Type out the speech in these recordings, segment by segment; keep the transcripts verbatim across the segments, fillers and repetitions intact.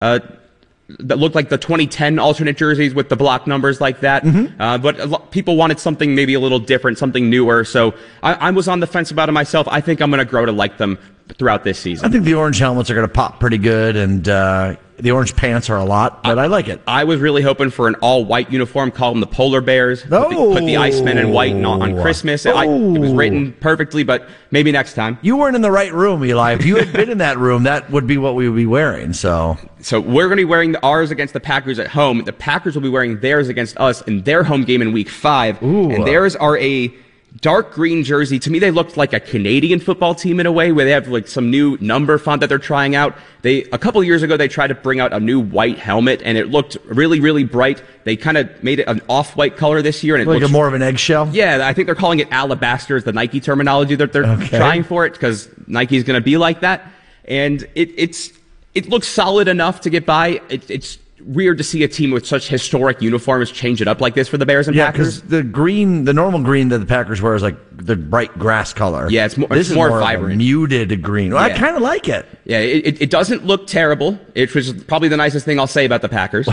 uh, that looked like the twenty ten alternate jerseys with the block numbers like that. Mm-hmm. Uh, but a lot, people wanted something maybe a little different, something newer. So I, I was on the fence about it myself. I think I'm going to grow to like them throughout this season. I think the orange helmets are going to pop pretty good, and uh, the orange pants are a lot, but I, I like it. I was really hoping for an all-white uniform, call them the Polar Bears. Oh. Put, the, put the Icemen in white on, on Christmas. Oh. I, it was written perfectly, but maybe next time. You weren't in the right room, Eli. If you had been in that room, that would be what we would be wearing. So, so we're going to be wearing ours against the Packers at home. The Packers will be wearing theirs against us in their home game in Week Five, Ooh. And theirs are a dark green jersey. To me, they looked like a Canadian football team in a way, where they have like some new number font that they're trying out. They a couple of years ago they tried to bring out a new white helmet, and it looked really, really bright. They kind of made it an off-white color this year, and it like looks a more of an eggshell. Yeah, I think they're calling it alabaster is the Nike terminology that they're Okay. trying for it, because Nike's going to be like that, and it it's it looks solid enough to get by. It, it's weird to see a team with such historic uniforms change it up like this for the Bears and Yeah, Packers. because the green, the normal green that the Packers wear is like the bright grass color. Yeah, it's more, this it's is more, more vibrant. Of a muted green. Well, Yeah. I kind of like it. Yeah, it, it doesn't look terrible, which was probably the nicest thing I'll say about the Packers.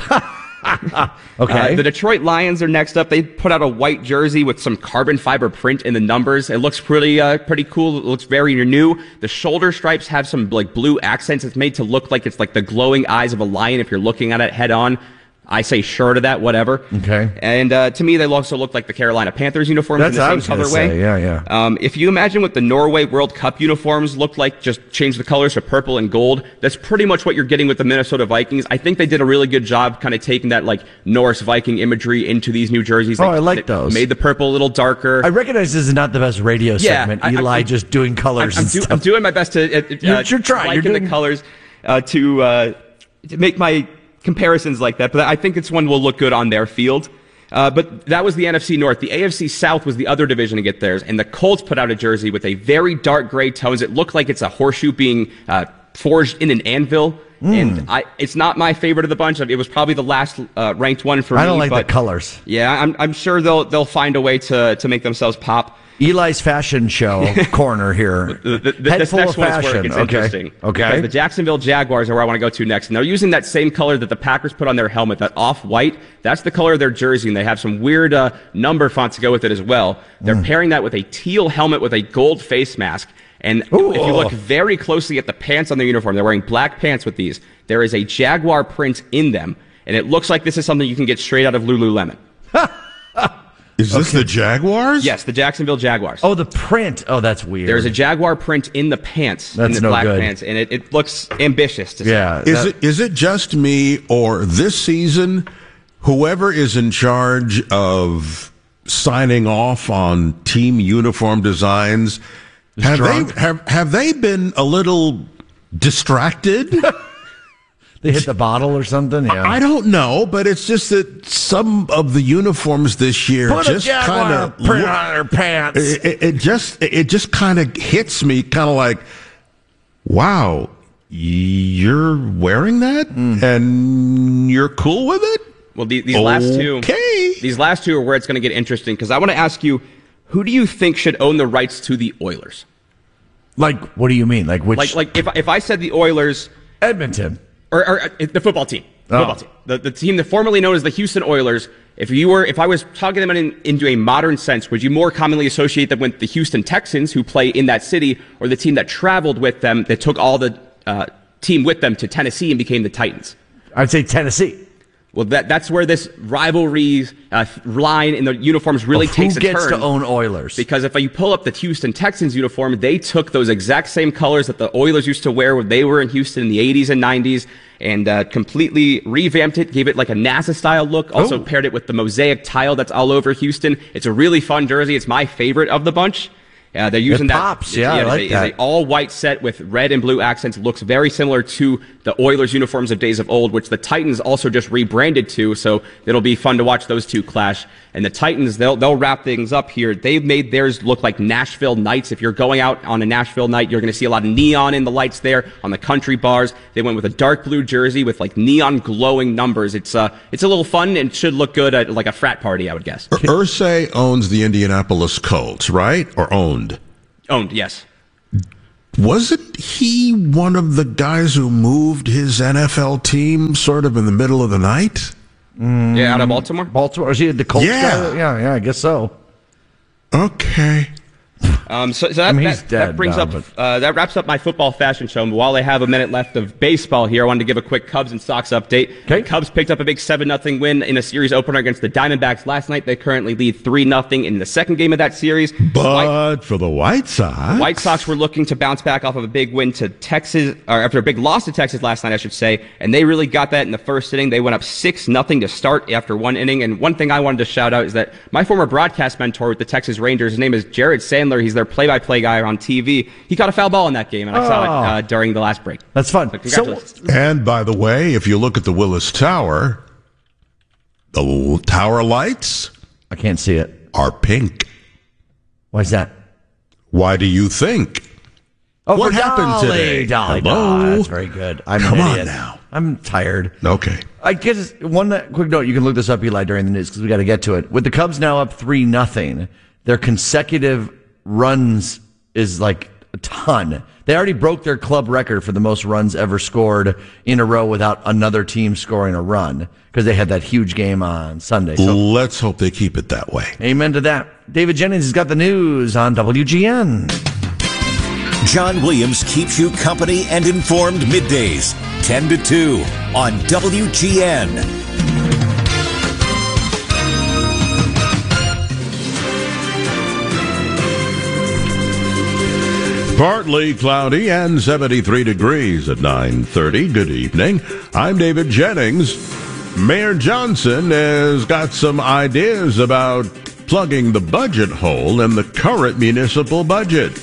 Okay. Uh, the Detroit Lions are next up. They put out a white jersey with some carbon fiber print in the numbers. It looks pretty, uh, pretty cool. It looks very new. The shoulder stripes have some like blue accents. It's made to look like it's like the glowing eyes of a lion if you're looking at it head on. I say sure to that, whatever. Okay. And uh, to me, they also look like the Carolina Panthers uniforms That's in what I the was same gonna colorway. say. Yeah, yeah. Um, if you imagine what the Norway World Cup uniforms looked like, just change the colors to purple and gold, that's pretty much what you're getting with the Minnesota Vikings. I think they did a really good job kind of taking that like Norse Viking imagery into these new jerseys. Oh, They- I like they those. Made the purple a little darker. I recognize this is not the best radio Yeah, segment. I- Eli I- just doing colors I'm, I'm, and do, stuff. I'm doing my best to uh, You're- uh, you're trying. You're liken doing- the colors uh, to, uh, to make my comparisons like that, but I think this one will look good on their field. Uh, but that was the N F C North. The A F C South was the other division to get theirs, and the Colts put out a jersey with a very dark gray tones. It looked like it's a horseshoe being uh, forged in an anvil, mm. and I, it's not my favorite of the bunch. It was probably the last uh, ranked one for I me. don't like but, the colors. Yeah, I'm, I'm sure they'll they'll find a way to to make themselves pop. Eli's fashion show corner here. The, the, the, Head this full next of one's where fashion. it gets Okay. interesting. Okay. Because the Jacksonville Jaguars are where I want to go to next. And they're using that same color that the Packers put on their helmet, that off-white. That's the color of their jersey, and they have some weird uh, number fonts to go with it as well. They're mm. pairing that with a teal helmet with a gold face mask. And Ooh. if you look very closely at the pants on their uniform, they're wearing black pants with these. There is a Jaguar print in them, and it looks like this is something you can get straight out of Lululemon. Is this Okay. the Jaguars? Yes, the Jacksonville Jaguars. Oh, the print. Oh, that's weird. There's a Jaguar print in the pants, That's in the no black good. pants, and it, it looks ambitious to see. Yeah. Is that- it is it just me, or this season, whoever is in charge of signing off on team uniform designs, have drunk? they have have they been a little distracted? They hit the bottle or something? Yeah. I don't know, but it's just that some of the uniforms this year Put a just Jaguar kind of print on their pants. It, it, it just it just kind of hits me, kind of like, wow, you're wearing that Mm. and you're cool with it. Well, the, these last two, Okay. these last two are where it's going to get interesting, because I want to ask you, who do you think should own the rights to the Oilers? Like, what do you mean? Like which? Like, like if if I said the Oilers, Edmonton. or, or uh, the football team, Oh. football team, the, the team that formerly known as the Houston Oilers. If you were, if I was talking them in, into a modern sense, would you more commonly associate them with the Houston Texans, who play in that city, or the team that traveled with them, that took all the uh, team with them to Tennessee and became the Titans? I'd say Tennessee. Well, that that's where this rivalry uh, line in the uniforms really Of who takes a gets turn. to own Oilers? Because if you pull up the Houston Texans uniform, they took those exact same colors that the Oilers used to wear when they were in Houston in the eighties and nineties, and uh, completely revamped it, gave it like a NASA-style look, also Ooh. paired it with the mosaic tile that's all over Houston. It's a really fun jersey. It's my favorite of the bunch. Uh, they're using It that. pops. Yeah, I it's like a, that. It's a all-white set with red and blue accents. It looks very similar to the Oilers uniforms of days of old, which the Titans also just rebranded to. So it'll be fun to watch those two clash. And the Titans, they'll they'll wrap things up here. They've made theirs look like Nashville Nights. If you're going out on a Nashville night, you're going to see a lot of neon in the lights there on the country bars. They went with a dark blue jersey with like neon glowing numbers. It's uh it's a little fun and should look good at like a frat party, I would guess. Ur- Irsay owns the Indianapolis Colts, right? Or owned? Owned, yes. Wasn't he one of the guys who moved his N F L team sort of in the middle of the night? Mm, yeah, out of Baltimore? Baltimore. Is he the Colts yeah. guy? Yeah, yeah, I guess so. Okay. Um, so, so that, I mean, he's that, dead that brings now, up but- uh, that wraps up my football fashion show. And while I have a minute left of baseball here, I wanted to give a quick Cubs and Sox update. Okay. The Cubs picked up a big seven nothing win in a series opener against the Diamondbacks last night. They currently lead three nothing in the second game of that series. But White, for the White Sox, White Sox were looking to bounce back off of a big win to Texas, or after a big loss to Texas last night, I should say, and they really got that in the first inning. They went up six nothing to start after one inning. And one thing I wanted to shout out is that my former broadcast mentor with the Texas Rangers, his name is Jared Sandler. He's their play-by-play guy on T V. He caught a foul ball in that game, and I saw it uh, during the last break. That's fun. So congratulations. So, and by the way, if you look at the Willis Tower, the l- tower lights I can't see it. are pink. Why is that? Why do you think? Oh, What for happened Dolly, today? Dolly, Hello? Dolly. That's very good. I'm Come an on idiot. now. I'm tired. Okay. I guess one quick note. You can look this up, Eli, during the news because we got to get to it. With the Cubs now up three nothing, their consecutive runs is like a ton. They already broke their club record for the most runs ever scored in a row without another team scoring a run because they had that huge game on Sunday. So, Let's hope they keep it that way. amen to that. David Jennings has got the news on W G N. John Williams keeps you company and informed middays, ten to two on W G N. Partly cloudy and seventy-three degrees at nine thirty. Good evening. I'm David Jennings. Mayor Johnson has got some ideas about plugging the budget hole in the current municipal budget.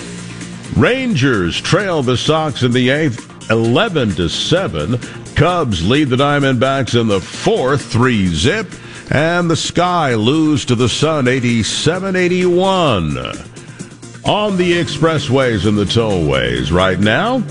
Rangers trail the Sox in the eighth, eleven to seven. Cubs lead the Diamondbacks in the fourth, three zip. And the Sky lose to the Sun, eighty-seven eighty-one. On the expressways and the tollways right now,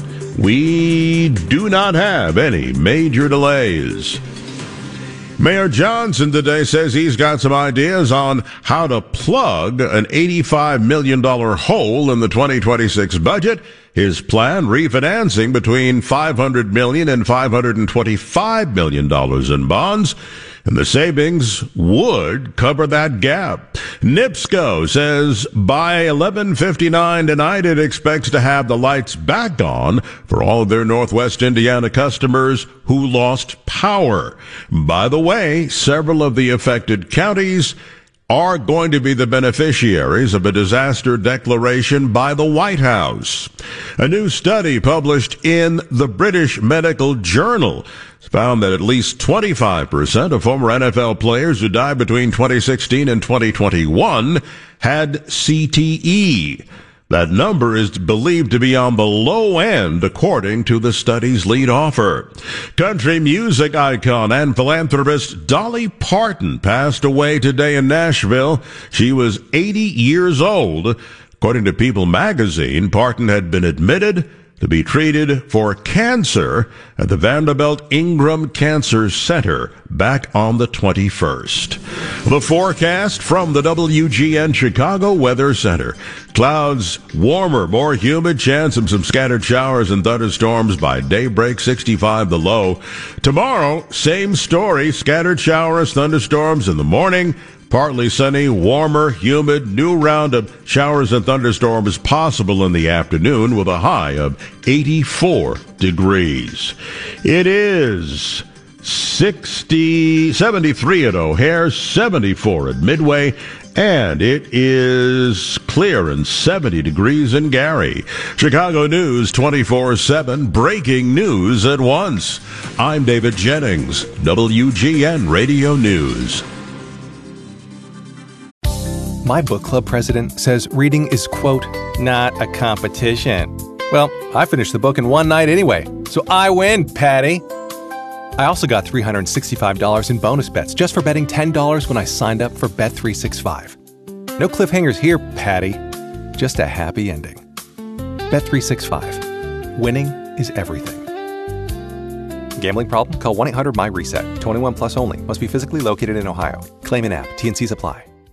we do not have any major delays. Mayor Johnson today says he's got some ideas on how to plug an eighty-five million dollars hole in the twenty twenty-six budget. His plan, refinancing between five hundred million dollars and five hundred twenty-five million dollars in bonds. And the savings would cover that gap. NIPSCO says by eleven fifty-nine tonight, it expects to have the lights back on for all of their Northwest Indiana customers who lost power. By the way, several of the affected counties are going to be the beneficiaries of a disaster declaration by the White House. A new study published in the British Medical Journal found that at least twenty-five percent of former N F L players who died between twenty sixteen and twenty twenty-one had C T E. That number is believed to be on the low end, according to the study's lead author. Country music icon and philanthropist Dolly Parton passed away today in Nashville. She was eighty years old. According to People magazine, Parton had been admitted to be treated for cancer at the Vanderbilt Ingram Cancer Center back on the twenty-first. The forecast from the W G N Chicago Weather Center. Clouds warmer, more humid, chance of some scattered showers and thunderstorms by daybreak, sixty-five the low. Tomorrow, same story, scattered showers, thunderstorms in the morning. Partly sunny, warmer, humid, new round of showers and thunderstorms possible in the afternoon with a high of eighty-four degrees. It is sixty, seventy-three at O'Hare, seventy-four at Midway, and it is clear and seventy degrees in Gary. Chicago News twenty-four seven, breaking news at once. I'm David Jennings, W G N Radio News. My book club president says reading is, quote, not a competition. Well, I finished the book in one night anyway, so I win, Patty. I also got three hundred sixty-five dollars in bonus bets just for betting ten dollars when I signed up for Bet three sixty-five. No cliffhangers here, Patty. Just a happy ending. Bet three sixty-five. Winning is everything. Gambling problem? Call one eight hundred M Y RESET. twenty-one plus only. Must be physically located in Ohio. Claim in app. T and Cs apply.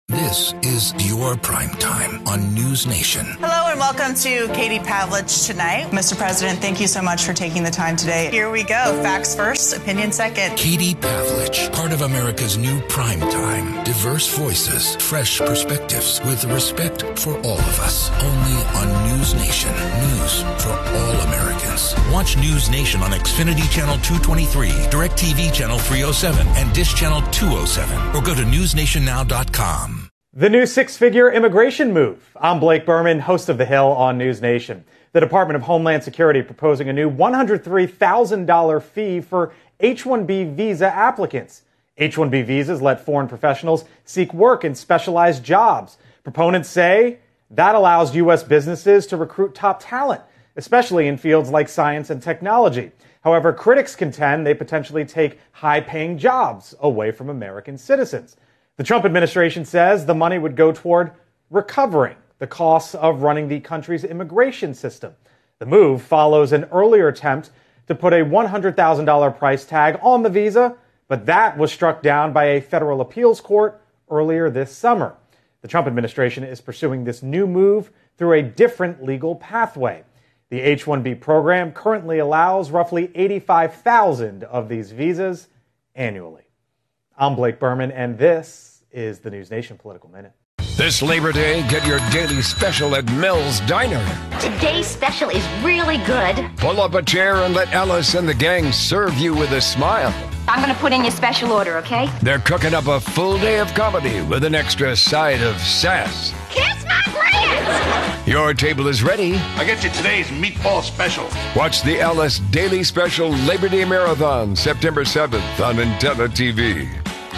This is your prime time on News Nation. Hello and welcome to Katie Pavlich Tonight. Mister President, thank you so much for taking the time today. Here we go. Facts first, opinion second. Katie Pavlich, part of America's new prime time. Diverse voices, fresh perspectives, with respect for all of us. Only on News Nation. News for all Americans. Watch News Nation on Xfinity Channel two twenty-three, DirecTV Channel three oh seven, and Dish Channel two oh seven, or go to news nation now dot com. The new six-figure immigration move. I'm Blake Berman, host of The Hill on News Nation. The Department of Homeland Security proposing a new one hundred three thousand dollars fee for H one B visa applicants. H one B visas let foreign professionals seek work in specialized jobs. Proponents say that allows U S businesses to recruit top talent, especially in fields like science and technology. However, critics contend they potentially take high-paying jobs away from American citizens. The Trump administration says the money would go toward recovering the costs of running the country's immigration system. The move follows an earlier attempt to put a one hundred thousand dollars price tag on the visa, but that was struck down by a federal appeals court earlier this summer. The Trump administration is pursuing this new move through a different legal pathway. The H one B program currently allows roughly eighty-five thousand of these visas annually. I'm Blake Berman, and this is the News Nation Political Minute. This Labor Day, get your daily special at Mel's Diner. Today's special is really good. Pull up a chair and let Ellis and the gang serve you with a smile. I'm going to put in your special order, okay? They're cooking up a full day of comedy with an extra side of sass. Kiss my grits! Your table is ready. I get you today's meatball special. Watch the Ellis Daily Special Labor Day Marathon, September seventh on Intella T V.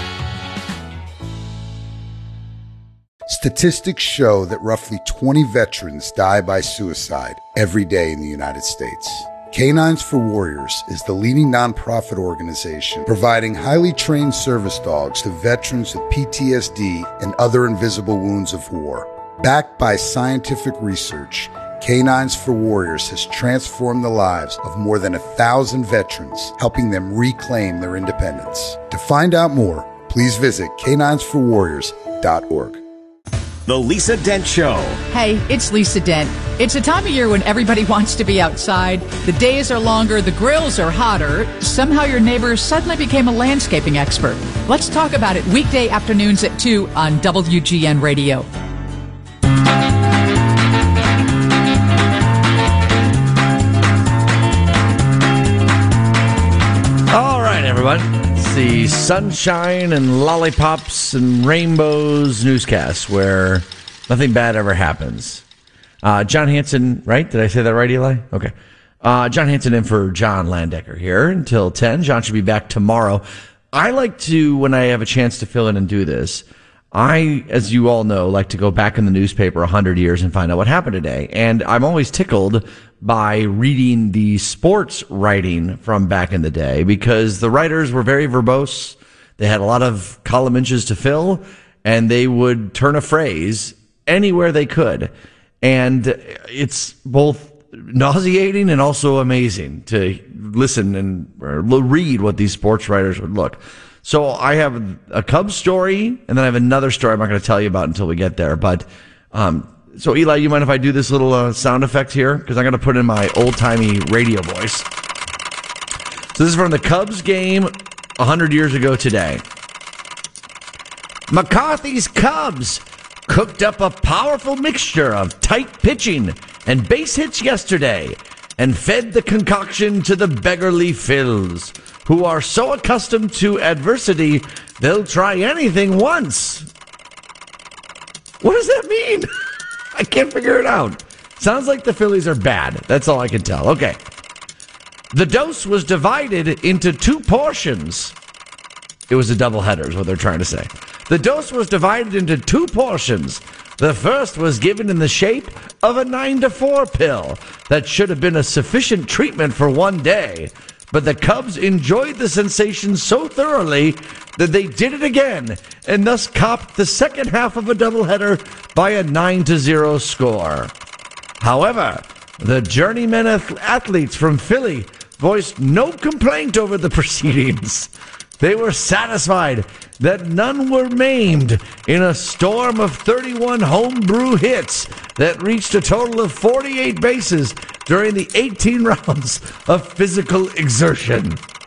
Statistics show that roughly twenty veterans die by suicide every day in the United States. Canines for Warriors is the leading nonprofit organization providing highly trained service dogs to veterans with P T S D and other invisible wounds of war. Backed by scientific research, Canines for Warriors has transformed the lives of more than a thousand veterans, helping them reclaim their independence. To find out more, please visit canines for warriors dot org. The Lisa Dent Show. Hey, it's Lisa Dent. It's a time of year when everybody wants to be outside. The days are longer, the grills are hotter. Somehow your neighbor suddenly became a landscaping expert. Let's talk about it weekday afternoons at two on W G N Radio. All right, everyone. It's the sunshine and lollipops and rainbows newscast where nothing bad ever happens. Uh, John Hanson, right? Did I say that right, Eli? Okay. Uh, John Hanson in for John Landecker here until ten. John should be back tomorrow. I like to, when I have a chance to fill in and do this, I, as you all know, like to go back in the newspaper a hundred years and find out what happened today. And I'm always tickled by reading the sports writing from back in the day because the writers were very verbose. They had a lot of column inches to fill, and they would turn a phrase anywhere they could. And it's both nauseating and also amazing to listen and or read what these sports writers would look. So I have a Cubs story, and then I have another story I'm not going to tell you about until we get there. But um, so, Eli, you mind if I do this little uh, sound effect here? Because I'm going to put in my old-timey radio voice. So this is from the Cubs game one hundred years ago today. McCarthy's Cubs cooked up a powerful mixture of tight pitching and base hits yesterday and fed the concoction to the beggarly Phils, who are so accustomed to adversity, they'll try anything once. What does that mean? I can't figure it out. Sounds like the Phillies are bad. That's all I can tell. Okay. The dose was divided into two portions. It was a doubleheader is what they're trying to say. The dose was divided into two portions. The first was given in the shape of a nine to four pill that should have been a sufficient treatment for one day. But the Cubs enjoyed the sensation so thoroughly that they did it again and thus copped the second half of a doubleheader by a nine to zero score. However, the journeyman ath- athletes from Philly voiced no complaint over the proceedings. They were satisfied that none were maimed in a storm of thirty-one homebrew hits that reached a total of forty-eight bases during the eighteen rounds of physical exertion.